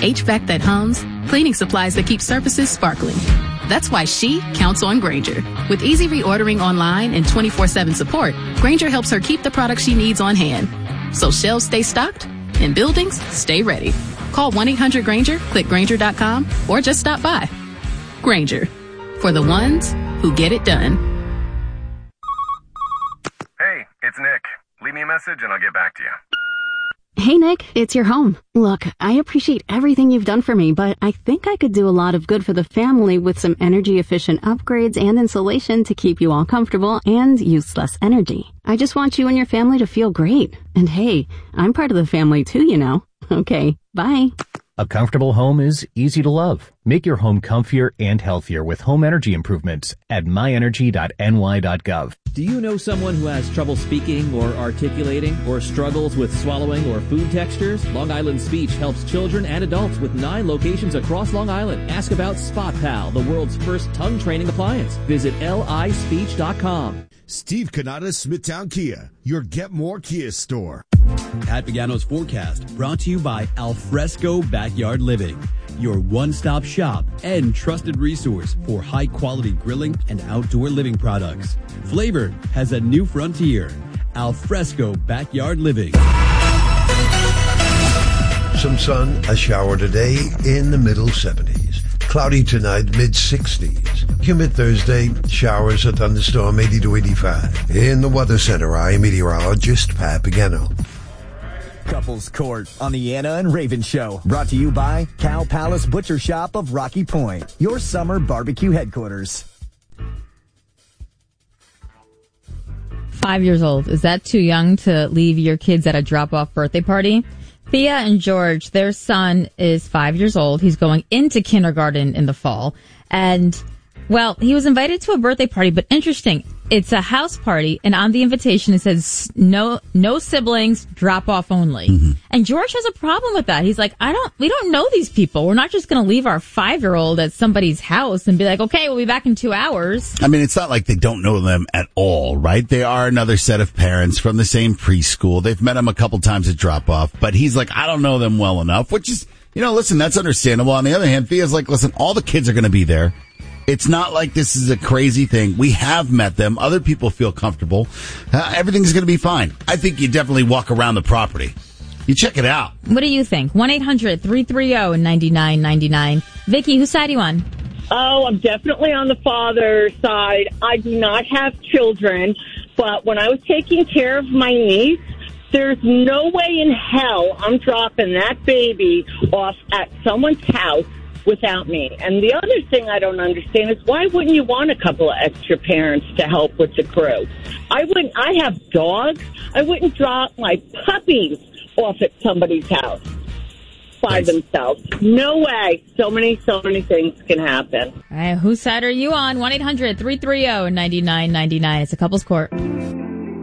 HVAC that hums, cleaning supplies that keep surfaces sparkling. That's why she counts on Grainger. With easy reordering online and 24/7 support, Grainger helps her keep the products she needs on hand. So shelves stay stocked and buildings stay ready. Call 1-800-GRAINGER, click Grainger.com, or just stop by. Grainger, for the ones who get it done. Hey, it's Nick. Leave me a message and I'll get back to you. Hey, Nick, it's your home. Look, I appreciate everything you've done for me, but I think I could do a lot of good for the family with some energy-efficient upgrades and insulation to keep you all comfortable and use less energy. I just want you and your family to feel great. And hey, I'm part of the family too, you know. Okay, bye. A comfortable home is easy to love. Make your home comfier and healthier with home energy improvements at myenergy.ny.gov. Do you know someone who has trouble speaking or articulating or struggles with swallowing or food textures? Long Island Speech helps children and adults with 9 locations across Long Island. Ask about Spot Pal, the world's first tongue training appliance. Visit lispeech.com. Steve Cannata, Smithtown Kia, your Get More Kia store. Pat Pagano's forecast brought to you by Alfresco Backyard Living, your one-stop shop and trusted resource for high-quality grilling and outdoor living products. Flavor has a new frontier. Alfresco Backyard Living. Some sun, a shower today in the middle 70s. Cloudy tonight, mid-60s. Humid Thursday, showers, a thunderstorm, 80 to 85. In the Weather Center, I'm meteorologist Pat Pagano. Couples Court on the Anna and Raven Show. Brought to you by Cow Palace Butcher Shop of Rocky Point, your summer barbecue headquarters. 5 years old. Is that too young to leave your kids at a drop-off birthday party? Thea and George, their son is 5 years old. He's going into kindergarten in the fall. And, well, he was invited to a birthday party, but interesting. It's a house party, and on the invitation it says no siblings, drop off only. Mm-hmm. And George has a problem with that. He's like, we don't know these people. We're not just going to leave our 5-year-old at somebody's house and be like, okay, we'll be back in 2 hours. I mean, it's not like they don't know them at all, right? They are another set of parents from the same preschool. They've met him a couple times at drop off, but he's like, I don't know them well enough, which is, listen, that's understandable. On the other hand, Thea's like, listen, all the kids are going to be there. It's not like this is a crazy thing. We have met them. Other people feel comfortable. Everything's going to be fine. I think you definitely walk around the property. You check it out. What do you think? 1-800-330-9999. Vicky, whose side are you on? Oh, I'm definitely on the father side. I do not have children, but when I was taking care of my niece, there's no way in hell I'm dropping that baby off at someone's house without me. And the other thing I don't understand is why wouldn't you want a couple of extra parents to help with the crew? I have dogs. I wouldn't drop my puppies off at somebody's house by themselves. No way. So many things can happen. All right, whose side are you on? 1-800-330-9999. It's a couples court.